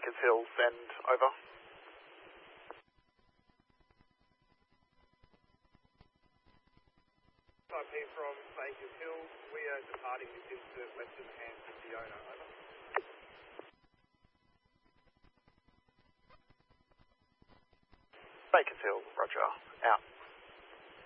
Bakers Hill, send over. IP from Bakers Hill, we are departing this into western hands of Fiona, over. Bakers Hill, roger, out.